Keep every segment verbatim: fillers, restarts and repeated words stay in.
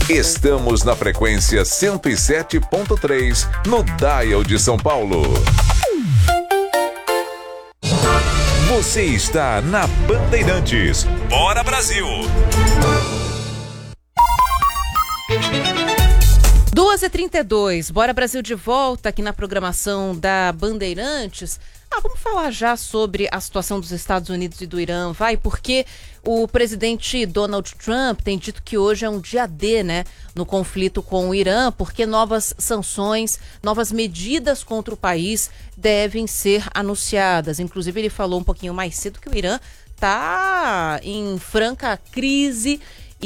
Estamos na frequência cento e sete ponto três, no Dial de São Paulo. Você está na Bandeirantes. Bora, Brasil! duas e trinta e dois, Bora Brasil de volta aqui na programação da Bandeirantes. Ah, vamos falar já sobre a situação dos Estados Unidos e do Irã, vai, porque o presidente Donald Trump tem dito que hoje é um dia D, né, no conflito com o Irã, porque novas sanções, novas medidas contra o país devem ser anunciadas. Inclusive, ele falou um pouquinho mais cedo que o Irã está em franca crise.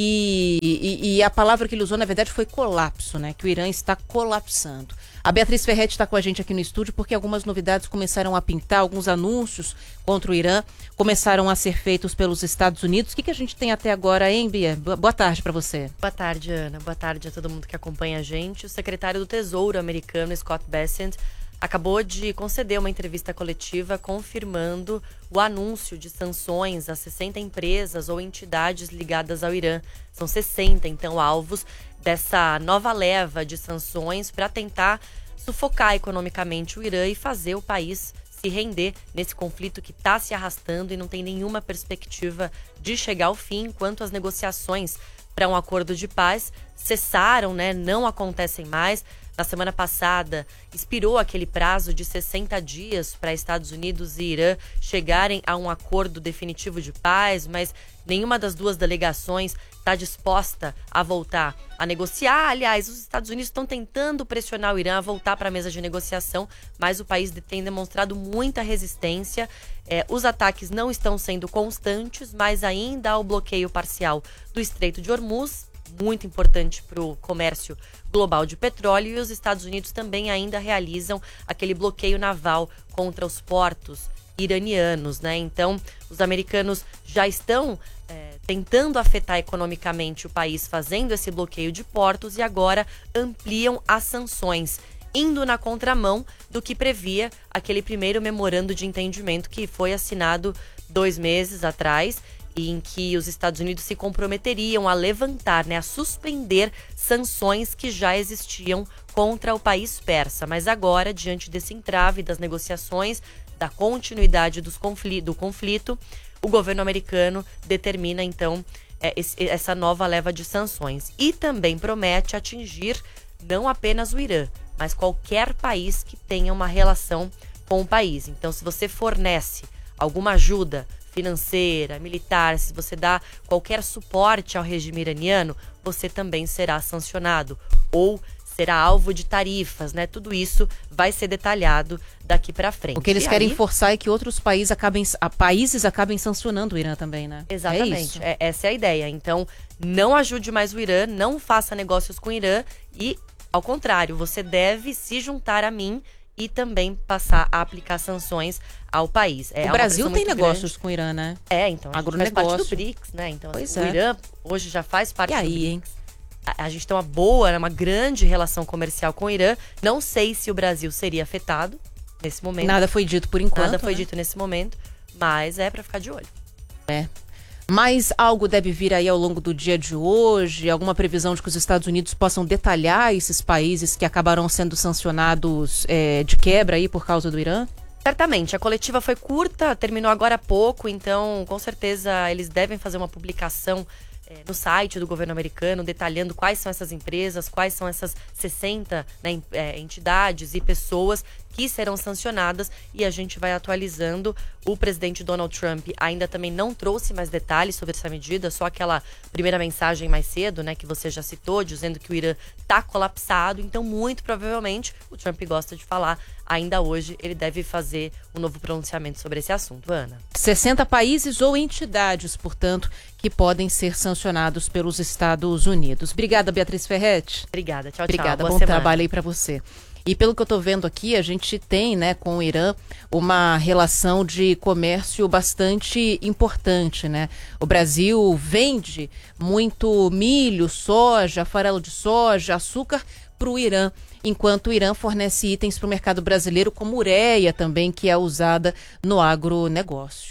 E, e, e a palavra que ele usou, na verdade, foi colapso, né? Que o Irã está colapsando. A Beatriz Ferretti está com a gente aqui no estúdio porque algumas novidades começaram a pintar, alguns anúncios contra o Irã começaram a ser feitos pelos Estados Unidos. O que, que a gente tem até agora, hein, Bia? Boa tarde para você. Boa tarde, Ana. Boa tarde a todo mundo que acompanha a gente. O secretário do Tesouro americano, Scott Bessent, acabou de conceder uma entrevista coletiva confirmando o anúncio de sanções a sessenta empresas ou entidades ligadas ao Irã. São sessenta, então, alvos dessa nova leva de sanções para tentar sufocar economicamente o Irã e fazer o país se render nesse conflito que está se arrastando e não tem nenhuma perspectiva de chegar ao fim, enquanto as negociações para um acordo de paz cessaram, né? Não acontecem mais. Na semana passada, expirou aquele prazo de sessenta dias para Estados Unidos e Irã chegarem a um acordo definitivo de paz, mas nenhuma das duas delegações está disposta a voltar a negociar. Aliás, os Estados Unidos estão tentando pressionar o Irã a voltar para a mesa de negociação, mas o país tem demonstrado muita resistência. É, os ataques não estão sendo constantes, mas ainda há o bloqueio parcial do Estreito de Hormuz, muito importante para o comércio global de petróleo, e os Estados Unidos também ainda realizam aquele bloqueio naval contra os portos iranianos, né? Então, os americanos já estão é, tentando afetar economicamente o país, fazendo esse bloqueio de portos, e agora ampliam as sanções, indo na contramão do que previa aquele primeiro memorando de entendimento que foi assinado dois meses atrás, em que os Estados Unidos se comprometeriam a levantar, né, a suspender sanções que já existiam contra o país persa. Mas agora, diante desse entrave das negociações, da continuidade dos confli- do conflito, o governo americano determina, então, é, esse, essa nova leva de sanções. E também promete atingir não apenas o Irã, mas qualquer país que tenha uma relação com o país. Então, se você fornece alguma ajuda financeira, militar, se você dá qualquer suporte ao regime iraniano, você também será sancionado ou será alvo de tarifas, né? Tudo isso vai ser detalhado daqui para frente. O que eles e querem aí... forçar é que outros países acabem, a, países acabem sancionando o Irã também, né? Exatamente, é é, essa é a ideia. Então, não ajude mais o Irã, não faça negócios com o Irã e, ao contrário, você deve se juntar a mim e também passar a aplicar sanções ao país. É, o Brasil tem negócios grande. com o Irã, né? É, então, a gente faz parte do BRICS, né? Então, pois assim, é. o Irã hoje já faz parte e do aí, BRICS. A, a gente tem uma boa, uma grande relação comercial com o Irã. Não sei se o Brasil seria afetado nesse momento. Nada foi dito por enquanto. Nada foi né? dito nesse momento, mas é para ficar de olho. É. Mas algo deve vir aí ao longo do dia de hoje? Alguma previsão de que os Estados Unidos possam detalhar esses países que acabaram sendo sancionados é, de quebra aí por causa do Irã? Certamente. A coletiva foi curta, terminou agora há pouco, então com certeza eles devem fazer uma publicação é, no site do governo americano, detalhando quais são essas empresas, quais são essas sessenta né, é, entidades e pessoas que serão sancionadas, e a gente vai atualizando. O presidente Donald Trump ainda também não trouxe mais detalhes sobre essa medida, só aquela primeira mensagem mais cedo, né, que você já citou, dizendo que o Irã está colapsado. Então, muito provavelmente, o Trump gosta de falar, ainda hoje ele deve fazer um novo pronunciamento sobre esse assunto, Ana. sessenta países ou entidades, portanto, que podem ser sancionados pelos Estados Unidos. Obrigada, Beatriz Ferretti. Obrigada, tchau, tchau. Obrigada, Boa bom semana. trabalho aí para você. E pelo que eu estou vendo aqui, a gente tem, né, com o Irã uma relação de comércio bastante importante, né? O Brasil vende muito milho, soja, farelo de soja, açúcar para o Irã, enquanto o Irã fornece itens para o mercado brasileiro, como ureia também, que é usada no agronegócio. Vamos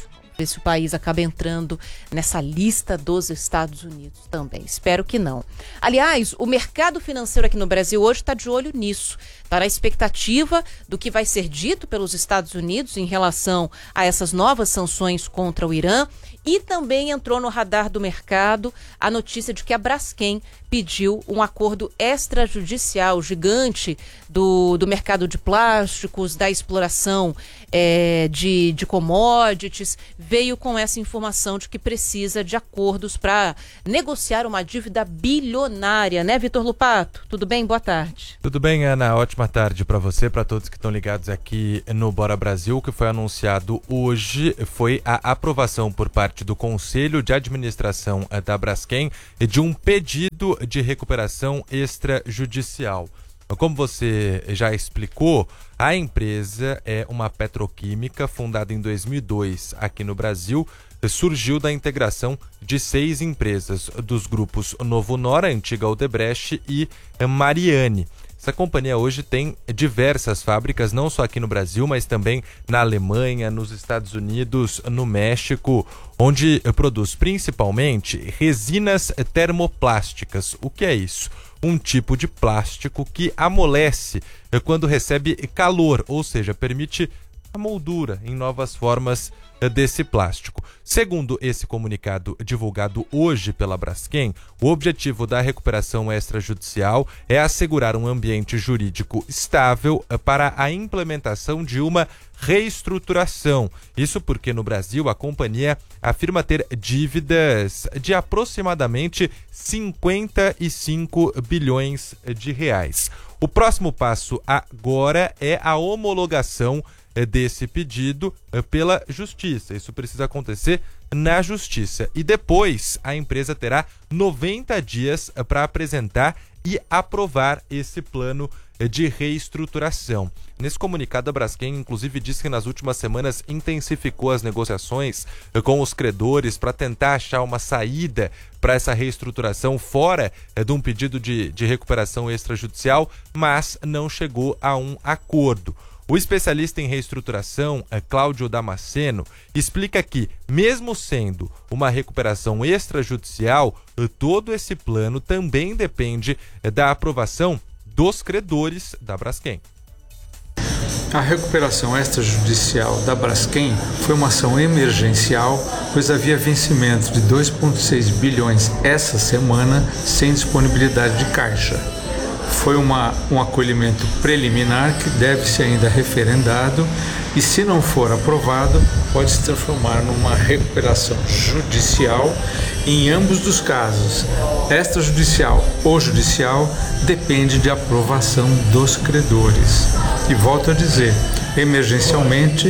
ver se o país acaba entrando nessa lista dos Estados Unidos também. Espero que não. Aliás, o mercado financeiro aqui no Brasil hoje está de olho nisso. Está na expectativa do que vai ser dito pelos Estados Unidos em relação a essas novas sanções contra o Irã. E também entrou no radar do mercado a notícia de que a Braskem pediu um acordo extrajudicial gigante do, do mercado de plásticos, da exploração é, de, de commodities. Veio com essa informação de que precisa de acordos para negociar uma dívida bilionária, né, Vitor Lupato? Tudo bem? Boa tarde. Tudo bem, Ana? Ótima tarde para você, para todos que estão ligados aqui no Bora Brasil. O que foi anunciado hoje foi a aprovação por parte do Conselho de Administração da Braskem de um pedido de recuperação extrajudicial. Como você já explicou, a empresa é uma petroquímica fundada em dois mil e dois aqui no Brasil. Surgiu da integração de seis empresas dos grupos Novo Nora, antiga Odebrecht e Mariane. Essa companhia hoje tem diversas fábricas, não só aqui no Brasil, mas também na Alemanha, nos Estados Unidos, no México, onde produz principalmente resinas termoplásticas. O que é isso? Um tipo de plástico que amolece quando recebe calor, ou seja, permite a moldura em novas formas desse plástico. Segundo esse comunicado divulgado hoje pela Braskem, o objetivo da recuperação extrajudicial é assegurar um ambiente jurídico estável para a implementação de uma reestruturação. Isso porque no Brasil a companhia afirma ter dívidas de aproximadamente cinquenta e cinco bilhões de reais. O próximo passo agora é a homologação desse pedido pela Justiça. Isso precisa acontecer na Justiça. E depois a empresa terá noventa dias para apresentar e aprovar esse plano de reestruturação. Nesse comunicado, a Braskem, inclusive, disse que nas últimas semanas intensificou as negociações com os credores para tentar achar uma saída para essa reestruturação fora de um pedido de, de recuperação extrajudicial, mas não chegou a um acordo. O especialista em reestruturação, Cláudio Damasceno, explica que, mesmo sendo uma recuperação extrajudicial, todo esse plano também depende da aprovação dos credores da Braskem. A recuperação extrajudicial da Braskem foi uma ação emergencial, pois havia vencimento de dois vírgula seis bilhões essa semana sem disponibilidade de caixa. Foi uma, um acolhimento preliminar que deve ser ainda referendado e, se não for aprovado, pode se transformar numa recuperação judicial. Em ambos os casos, extrajudicial ou judicial, depende de aprovação dos credores. E volto a dizer, emergencialmente,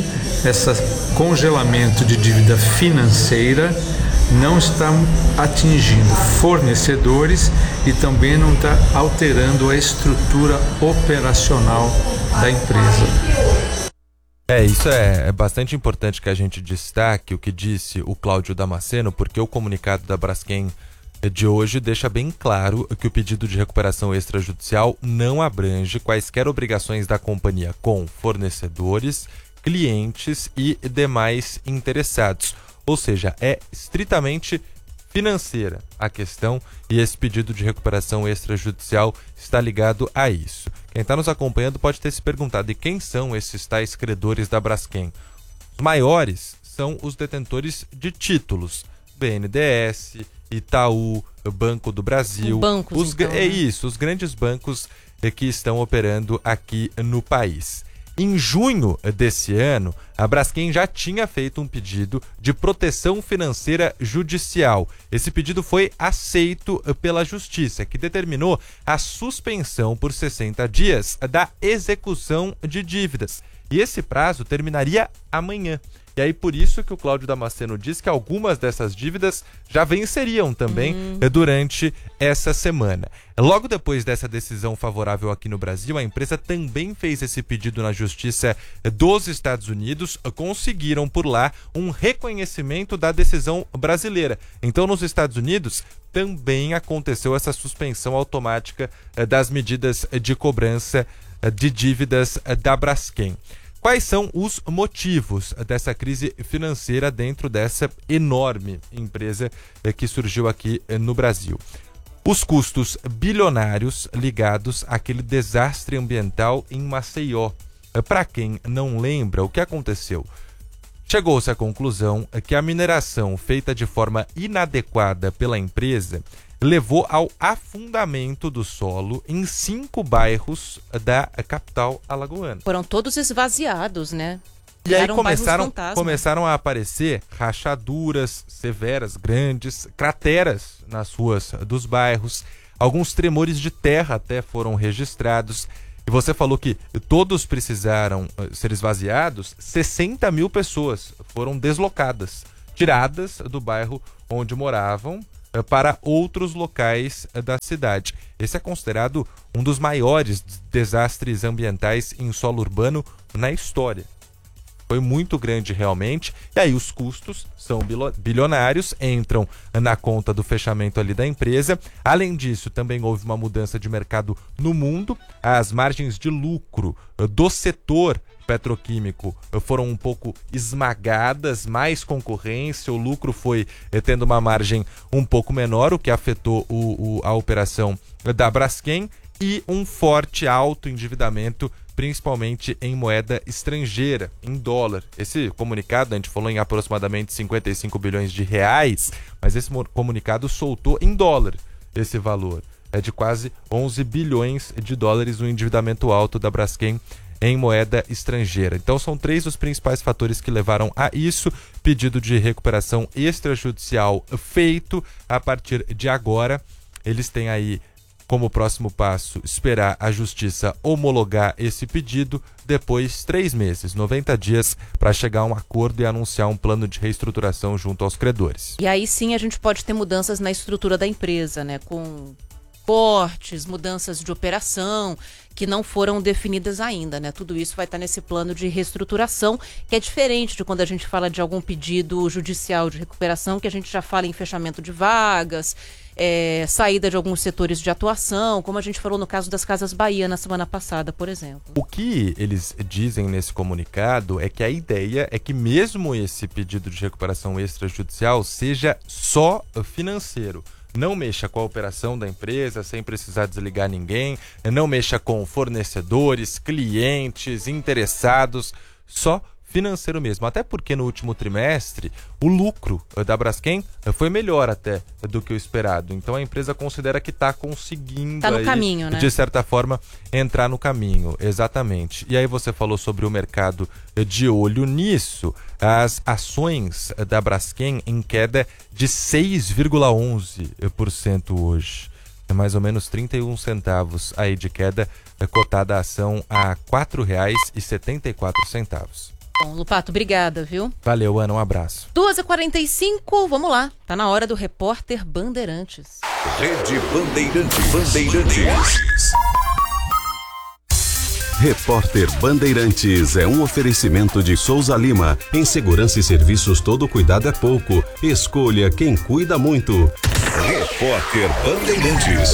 esse congelamento de dívida financeira não está atingindo fornecedores e também não está alterando a estrutura operacional da empresa. É, isso é, é bastante importante que a gente destaque o que disse o Cláudio Damasceno, porque o comunicado da Braskem de hoje deixa bem claro que o pedido de recuperação extrajudicial não abrange quaisquer obrigações da companhia com fornecedores, clientes e demais interessados. Ou seja, é estritamente financeira a questão e esse pedido de recuperação extrajudicial está ligado a isso. Quem está nos acompanhando pode ter se perguntado: e quem são esses tais credores da Braskem? Os maiores são os detentores de títulos, B N D E S, Itaú, Banco do Brasil. Bancos, os, então, é né? isso, os grandes bancos que estão operando aqui no país. Em junho desse ano, a Braskem já tinha feito um pedido de proteção financeira judicial. Esse pedido foi aceito pela Justiça, que determinou a suspensão por sessenta dias da execução de dívidas. E esse prazo terminaria amanhã. E aí por isso que o Cláudio Damasceno diz que algumas dessas dívidas já venceriam também hum. durante essa semana. Logo depois dessa decisão favorável aqui no Brasil, a empresa também fez esse pedido na Justiça dos Estados Unidos. Conseguiram por lá um reconhecimento da decisão brasileira. Então, nos Estados Unidos também aconteceu essa suspensão automática das medidas de cobrança de dívidas da Braskem. Quais são os motivos dessa crise financeira dentro dessa enorme empresa que surgiu aqui no Brasil? Os custos bilionários ligados àquele desastre ambiental em Maceió. Para quem não lembra, o que aconteceu? Chegou-se à conclusão que a mineração feita de forma inadequada pela empresa levou ao afundamento do solo em cinco bairros da capital alagoana. Foram todos esvaziados, né? E aí Eram começaram, bairros fantasma. começaram a aparecer rachaduras severas, grandes, crateras nas ruas dos bairros. Alguns tremores de terra até foram registrados. E você falou que todos precisaram ser esvaziados. sessenta mil pessoas foram deslocadas, tiradas do bairro onde moravam para outros locais da cidade. Esse é considerado um dos maiores desastres ambientais em solo urbano na história. Foi muito grande realmente, e aí os custos são bilionários, entram na conta do fechamento ali da empresa. Além disso, também houve uma mudança de mercado no mundo. As margens de lucro do setor petroquímico foram um pouco esmagadas, mais concorrência, o lucro foi tendo uma margem um pouco menor, o que afetou o, o, a operação da Braskem, e um forte alto endividamento, principalmente em moeda estrangeira, em dólar. Esse comunicado, a gente falou em aproximadamente cinquenta e cinco bilhões de reais, mas esse comunicado soltou em dólar esse valor. É de quase onze bilhões de dólares o endividamento alto da Braskem em moeda estrangeira. Então são três os principais fatores que levaram a isso. Pedido de recuperação extrajudicial feito. A partir de agora, eles têm aí como próximo passo esperar a justiça homologar esse pedido, depois três meses, noventa dias, para chegar a um acordo e anunciar um plano de reestruturação junto aos credores. E aí sim a gente pode ter mudanças na estrutura da empresa, né? Com cortes, mudanças de operação que não foram definidas ainda, né? Tudo isso vai estar nesse plano de reestruturação, que é diferente de quando a gente fala de algum pedido judicial de recuperação, que a gente já fala em fechamento de vagas, é, saída de alguns setores de atuação, como a gente falou no caso das Casas Bahia na semana passada, por exemplo. O que eles dizem nesse comunicado é que a ideia é que mesmo esse pedido de recuperação extrajudicial seja só financeiro. Não mexa com a operação da empresa sem precisar desligar ninguém, não mexa com fornecedores, clientes, interessados, só financeiro mesmo. Até porque no último trimestre o lucro da Braskem foi melhor até do que o esperado. Então a empresa considera que está conseguindo, tá no aí, caminho, né? de certa forma, entrar no caminho. Exatamente. E aí você falou sobre o mercado de olho nisso. As ações da Braskem em queda de seis vírgula onze por cento hoje. É mais ou menos trinta e um centavos aí de queda, cotada a ação a quatro reais e setenta e quatro centavos. Bom, Lupato, obrigada, viu? Valeu, Ana, um abraço. duas e quarenta e cinco, vamos lá. Tá na hora do Repórter Bandeirantes. Rede Bandeirantes. Bandeirantes. Repórter Bandeirantes é um oferecimento de Souza Lima. Em segurança e serviços todo cuidado é pouco. Escolha quem cuida muito. Repórter Bandeirantes.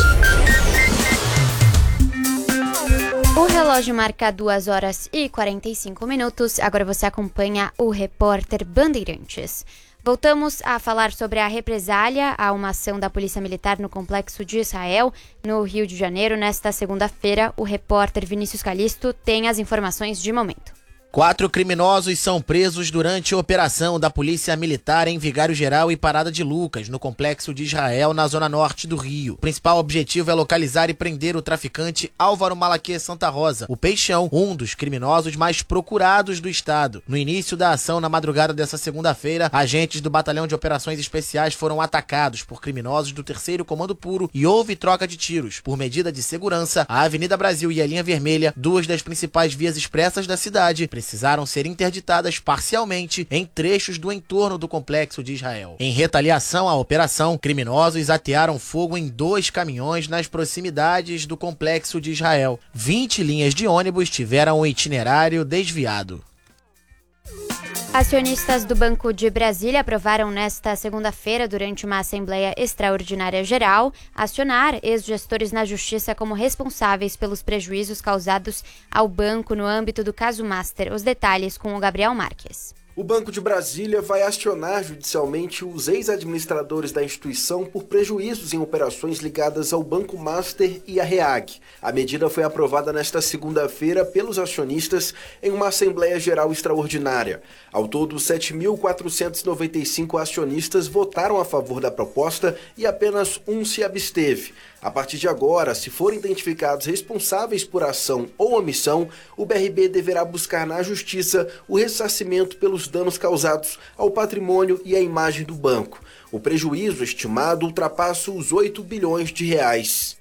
O relógio marca duas horas e quarenta e cinco minutos. Agora você acompanha o Repórter Bandeirantes. Voltamos a falar sobre a represália a uma ação da Polícia Militar no Complexo de Israel, no Rio de Janeiro, nesta segunda-feira. O repórter Vinícius Calisto tem as informações de momento. Quatro criminosos são presos durante a operação da Polícia Militar em Vigário Geral e Parada de Lucas, no Complexo de Israel, na zona norte do Rio. O principal objetivo é localizar e prender o traficante Álvaro Malaquias Santa Rosa, o Peixão, um dos criminosos mais procurados do estado. No início da ação, na madrugada dessa segunda-feira, agentes do Batalhão de Operações Especiais foram atacados por criminosos do terceiro Comando Puro e houve troca de tiros. Por medida de segurança, a Avenida Brasil e a Linha Vermelha, duas das principais vias expressas da cidade, precisaram ser interditadas parcialmente em trechos do entorno do Complexo de Israel. Em retaliação à operação, criminosos atearam fogo em dois caminhões nas proximidades do Complexo de Israel. vinte linhas de ônibus tiveram o itinerário desviado. Acionistas do Banco de Brasília aprovaram nesta segunda-feira, durante uma Assembleia Extraordinária Geral, acionar ex-gestores na Justiça como responsáveis pelos prejuízos causados ao banco no âmbito do caso Master. Os detalhes com o Gabriel Marques. O Banco de Brasília vai acionar judicialmente os ex-administradores da instituição por prejuízos em operações ligadas ao Banco Master e à REAG. A medida foi aprovada nesta segunda-feira pelos acionistas em uma Assembleia Geral Extraordinária. Ao todo, sete mil quatrocentos e noventa e cinco acionistas votaram a favor da proposta e apenas um se absteve. A partir de agora, se forem identificados responsáveis por ação ou omissão, o B R B deverá buscar na Justiça o ressarcimento pelos danos causados ao patrimônio e à imagem do banco. O prejuízo estimado ultrapassa os oito bilhões de reais.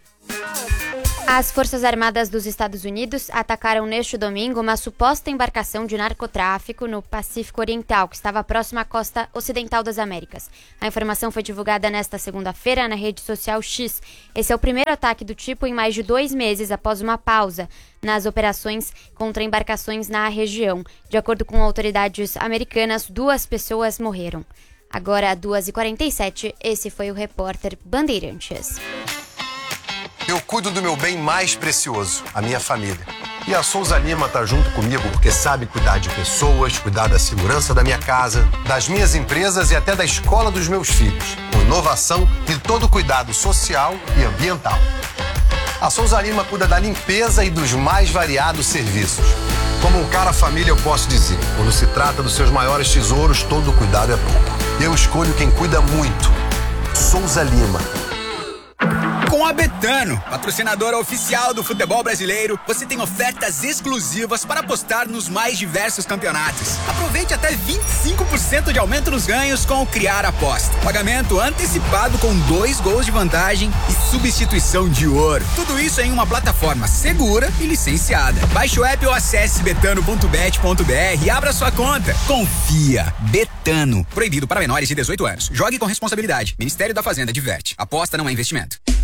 As Forças Armadas dos Estados Unidos atacaram neste domingo uma suposta embarcação de narcotráfico no Pacífico Oriental, que estava próxima à costa ocidental das Américas. A informação foi divulgada nesta segunda-feira na rede social X. Esse é o primeiro ataque do tipo em mais de dois meses após uma pausa nas operações contra embarcações na região. De acordo com autoridades americanas, duas pessoas morreram. Agora, às duas e quarenta e sete, esse foi o repórter Bandeirantes. Eu cuido do meu bem mais precioso, a minha família. E a Souza Lima tá junto comigo porque sabe cuidar de pessoas, cuidar da segurança da minha casa, das minhas empresas e até da escola dos meus filhos, com inovação e todo o cuidado social e ambiental. A Souza Lima cuida da limpeza e dos mais variados serviços. Como um cara família, eu posso dizer, quando se trata dos seus maiores tesouros, todo cuidado é pouco. Eu escolho quem cuida muito. Souza Lima. Com a Betano, patrocinadora oficial do futebol brasileiro, você tem ofertas exclusivas para apostar nos mais diversos campeonatos. Aproveite até vinte e cinco por cento de aumento nos ganhos com o Criar Aposta. Pagamento antecipado com dois gols de vantagem e substituição de ouro. Tudo isso em uma plataforma segura e licenciada. Baixe o app ou acesse betano ponto bet ponto br e abra sua conta. Confia. Betano. Proibido para menores de dezoito anos. Jogue com responsabilidade. Ministério da Fazenda diverte. Aposta não é investimento.